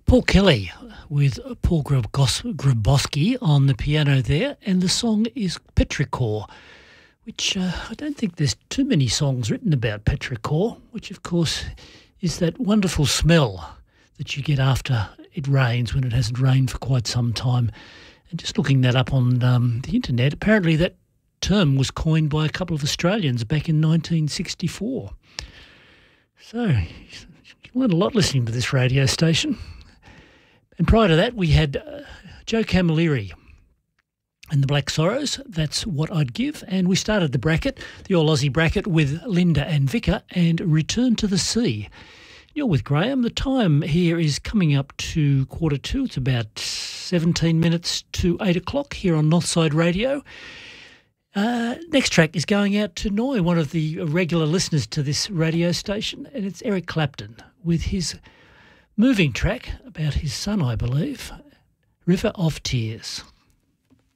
Paul Kelly with Paul Grabowski on the piano there, and the song is Petrichor, which I don't think there's too many songs written about petrichor, which of course is that wonderful smell that you get after it rains when it hasn't rained for quite some time. And just looking that up on the internet, apparently that term was coined by a couple of Australians back in 1964. So you learn a lot listening to this radio station. And prior to that, we had Joe Camilleri and the Black Sorrows, That's What I'd Give. And we started the bracket, the All Aussie bracket, with Linda and Vicar and Return to the Sea. You're with Graham. The time here is coming up to 1:45. It's about 17 minutes to 8 o'clock here on Northside Radio. Next track is going out to Noi, one of the regular listeners to this radio station, and it's Eric Clapton with his moving track about his son, I believe, River of Tears.